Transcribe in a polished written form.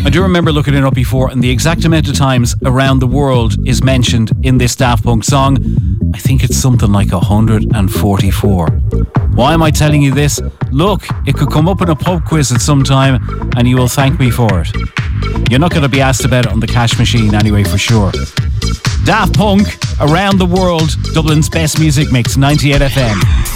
I do remember looking it up before, and the exact amount of times around the world is mentioned in this Daft Punk song, I think it's something like 144. Why am I telling you this? Look, it could come up in a pub quiz at some time, and you will thank me for it. You're not going to be asked about it on the cash machine anyway, for sure. Daft Punk, Around the World, Dublin's best music mix, 98 FM.